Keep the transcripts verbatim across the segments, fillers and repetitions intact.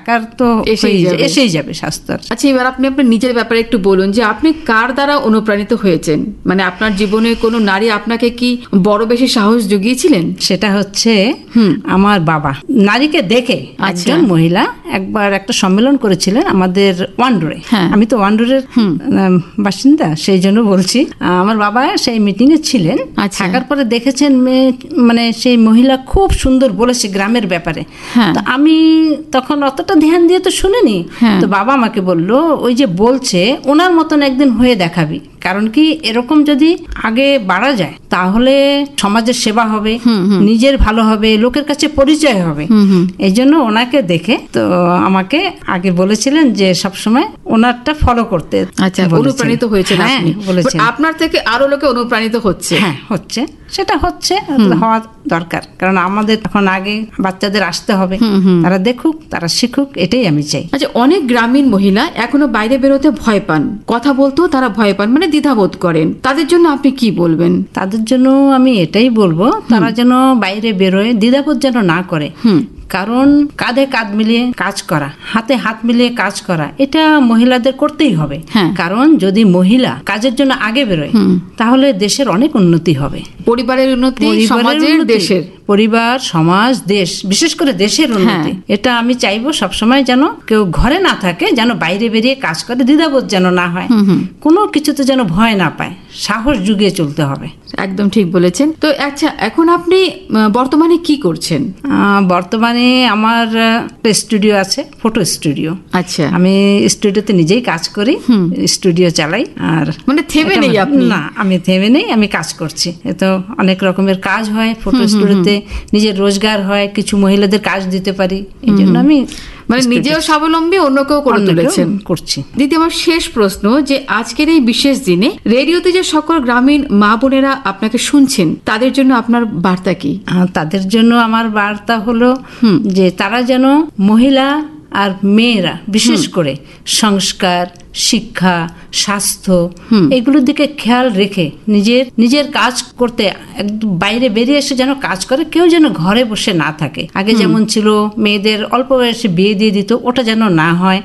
টাকার তো এসেই যাবে স্বাস্থ্যের। আচ্ছা, এবার আপনি আপনার নিজের ব্যাপারে একটু বলুন যে আপনি কার দ্বারা অনুপ্রাণিত হয়েছেন, মানে আপনার জীবনে কোনো নারী আপনাকে কি বড় বেশি সাহস জুগিয়েছিলেন? সেটা হচ্ছে আমার বাবা নারীকে দেখে একজন মহিলা একবার একটা সম্মেলন করেছিলেন আমাদের ওয়ান্ডোরে। আমি তো ওয়ান্ডোরের বাসিন্দা, সেই জন্য বলছি। আমার বাবা সেই মিটিং এ ছিলেন, থাকার পরে দেখেছেন মানে সেই মহিলা খুব সুন্দর বলেছে গ্রামের ব্যাপারে। তো আমি তখন অতটা ধ্যান দিয়ে তো শুনিনি। তো বাবা আমাকে বলল, ওই যে বলছে ওনার মতন একদিন হয়ে দেখাবি, কারণ কি এরকম যদি আগে বাড়া যায় তাহলে সমাজের সেবা হবে, নিজের ভালো হবে, লোকের কাছে পরিচয় হবে। এই জন্য ওনাকে দেখে তো আমাকে আগে বলেছিলেন যে সবসময় ওনারটা ফলো করতে। আচ্ছা, অনুপ্রাণিত হয়েছেন আপনি, বলেছেন আপনার থেকে আরো লোকে অনুপ্রাণিত হচ্ছে। হ্যাঁ, হচ্ছে, সেটা হচ্ছে, হওয়া দরকার, কারণ আমাদের এখন আগে বাচ্চাদের আসতে হবে, তারা দেখুক, তারা শিখুক, এটাই আমি চাই। আচ্ছা, অনেক গ্রামীণ মহিলা এখনো বাইরে বেরোতে ভয় পান, কথা বলতেও তারা ভয় পান, মানে দ্বিধাবোধ করেন, তাদের জন্য আপনি কি বলবেন? তাদের জন্য আমি এটাই বলবো, তারা যেন বাইরে বেরোয় দ্বিধাবোধ যেন না করে, কারণ কাঁধে কাঁধ মিলিয়ে কাজ করা, হাতে হাত মিলিয়ে কাজ করা, এটা মহিলাদের করতেই হবে। কারণ যদি মহিলা কাজের জন্য আগে বেরোয় তাহলে দেশের অনেক উন্নতি হবে, পরিবারের উন্নতি, সমাজের, দেশের, পরিবার, সমাজ, দেশ, বিশেষ করে দেশের উন্নতি। এটা আমি চাইবো সবসময় যেন কেউ ঘরে না থাকে, যেন বাইরে বেরিয়ে কাজ করে, দ্বিধাবোধ যেন না হয়, কোনো কিছুতে যেন ভয় না পায়, সাহস জুগিয়ে চলতে হবে। একদম ঠিক বলেছেন। তো আচ্ছা, এখন আপনি বর্তমানে কি করছেন? বর্তমানে আমার স্টুডিও আছে, ফটো স্টুডিও। আচ্ছা, আমি স্টুডিওতে নিজেই কাজ করি, স্টুডিও চালাই। আর মানে থেমে নেই আপনি? না, আমি থেমে নেই, আমি কাজ করছি। এতো অনেক রকমের কাজ হয় ফটো স্টুডিওতে, নিজের রোজগার হয়, কিছু মহিলাদের কাজ দিতে পারি, এই জন্য আমি মানে নিজেও স্বাবলম্বী, অন্যকেও করে তুলেছেন, করছি। দিদি, আমার শেষ প্রশ্ন, যে আজকের এই বিশেষ দিনে রেডিওতে যে সকল গ্রামীণ মা বোনেরা আপনাকে শুনছেন, তাদের জন্য আপনার বার্তা কি? তাদের জন্য আমার বার্তা হলো যে তারা যেন মহিলা আর মেয়েরা বিশেষ করে সংস্কার, শিক্ষা, স্বাস্থ্য, এগুলোর দিকে খেয়াল রেখে নিজের নিজের কাজ করতে একদম বাইরে বেরিয়ে এসে যেন কাজ করে, কেউ যেন ঘরে বসে না থাকে। আগে যেমন ছিল মেয়েদের অল্প বয়সে বিয়ে দিয়ে দিত, ওটা যেন না হয়।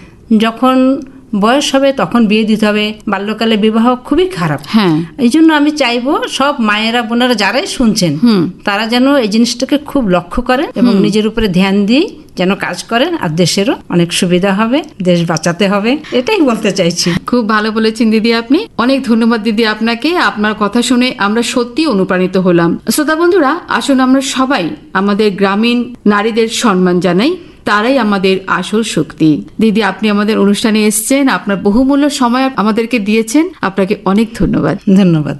যখন বয়স হবে তখন বিয়ে দিতে হবে, বাল্যকালে বিবাহ খুবই খারাপ। এই জন্য আমি চাইবো সব মায়েরা, বোনেরা যারাই শুনছেন, তারা যেন এই জিনিসটাকে খুব লক্ষ্য করেন এবং নিজের উপরে ধ্যান দিয়ে যেন কাজ করেন, আর দেশেরও অনেক সুবিধা হবে, দেশ বাঁচাতে হবে, এটাই বলতে চাইছি। খুব ভালো বলেছেন দিদি, আপনি অনেক ধন্যবাদ দিদি আপনাকে। আপনার কথা শুনে আমরা সত্যি অনুপ্রাণিত হলাম। শ্রোতা বন্ধুরা, আসুন আমরা সবাই আমাদের গ্রামীণ নারীদের সম্মান জানাই, তারাই আমাদের আসল শক্তি। দিদি, আপনি আমাদের অনুষ্ঠানে এসেছেন, আপনার বহুমূল্য সময় আমাদেরকে দিয়েছেন, আপনাকে অনেক ধন্যবাদ। ধন্যবাদ।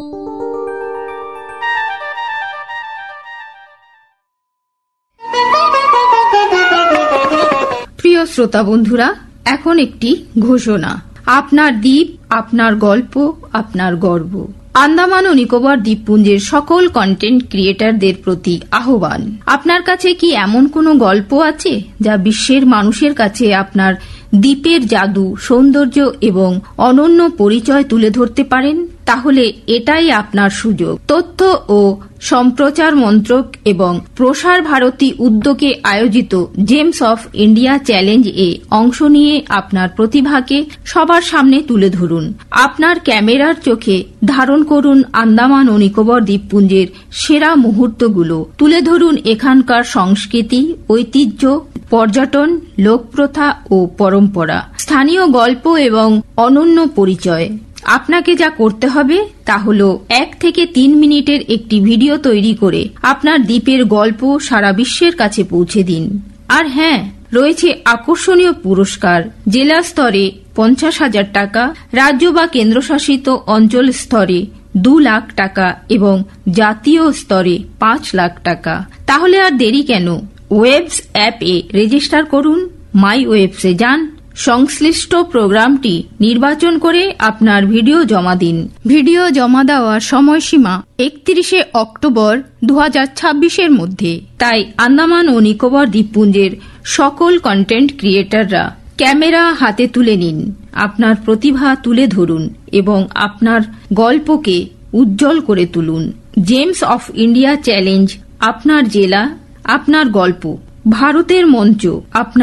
প্রিয় শ্রোতা বন্ধুরা, এখন একটি ঘোষণা। আপনার দ্বীপ, আপনার গল্প, আপনার গর্ব। আন্দামান ও নিকোবর দ্বীপপুঞ্জের সকল কন্টেন্ট ক্রিয়েটরদের প্রতি আহ্বান। আপনার কাছে কি এমন কোনো গল্প আছে যা বিশ্বের মানুষের কাছে আপনার দ্বীপের জাদু, সৌন্দর্য এবং অনন্য পরিচয় তুলে ধরতে পারেন? তাহলে এটাই আপনার সুযোগ। তথ্য ও সম্প্রচার মন্ত্রক এবং প্রসার ভারতী উদ্যোগে আয়োজিত জেমস অফ ইন্ডিয়া চ্যালেঞ্জ এ অংশ নিয়ে আপনার প্রতিভাকে সবার সামনে তুলে ধরুন। আপনার ক্যামেরার চোখে ধারণ করুন আন্দামান ও নিকোবর দ্বীপপুঞ্জের সেরা মুহূর্তগুলো। তুলে ধরুন এখানকার সংস্কৃতি, ঐতিহ্য, পর্যটন, লোকপ্রথা ও পরম্পরা, স্থানীয় গল্প এবং অনন্য পরিচয়। আপনাকে যা করতে হবে তা হল এক থেকে তিন মিনিটের একটি ভিডিও তৈরি করে আপনার দ্বীপের গল্প সারা বিশ্বের কাছে পৌঁছে দিন। আর হ্যাঁ, রয়েছে আকর্ষণীয় পুরস্কার। জেলা স্তরে পঞ্চাশ হাজার টাকা, রাজ্য বা কেন্দ্রশাসিত অঞ্চল স্তরে দু লাখ টাকা এবং জাতীয় স্তরে পাঁচ লাখ টাকা। তাহলে আর দেরি কেন? ওয়েবস অ্যাপে রেজিস্টার করুন, মাই ওয়েবসে যান, সংশ্লিষ্ট প্রোগ্রামটি নির্বাচন করে আপনার ভিডিও জমা দিন। ভিডিও জমা দেওয়ার সময়সীমা একত্রিশে অক্টোবর দু হাজার ছাব্বিশের মধ্যে। তাই আন্দামান ও নিকোবর দ্বীপপুঞ্জের সকল কন্টেন্ট ক্রিয়েটররা ক্যামেরা হাতে তুলে নিন, আপনার প্রতিভা তুলে ধরুন এবং আপনার গল্পকে উজ্জ্বল করে তুলুন। জেমস অফ ইন্ডিয়া চ্যালেঞ্জ, আপনার জেলা, আপনার গল্প, ভারতের মঞ্চ, আপনার